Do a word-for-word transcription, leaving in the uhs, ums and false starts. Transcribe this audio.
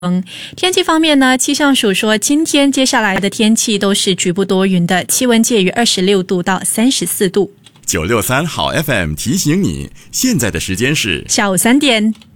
嗯，天气方面呢，气象署说今天接下来的天气都是局部多云的，气温介于二十六度到三十四度。 九六三好 F M 提醒你，现在的时间是下午三点。